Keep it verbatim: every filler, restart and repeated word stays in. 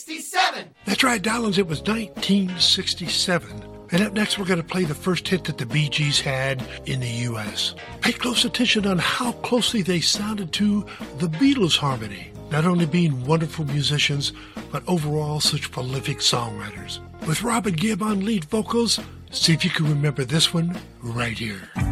sixty-seven. That's right, Dollins, it was nineteen sixty-seven. And up next, we're going to play the first hit that the Bee Gees had in the U S Pay close attention on how closely they sounded to the Beatles' harmony, not only being wonderful musicians, but overall such prolific songwriters. With Robin Gibb on lead vocals, see if you can remember this one right here.